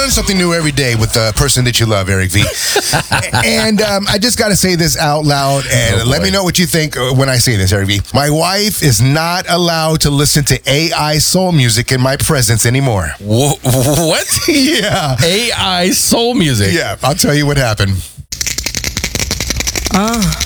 learn something new every day with the person that you love, Eric V. And I just got to say this out loud, and let me know what you think when I say this, Eric V. My wife is not allowed to listen to AI soul music in my presence anymore. What? Yeah. AI soul music? Yeah, I'll tell you what happened.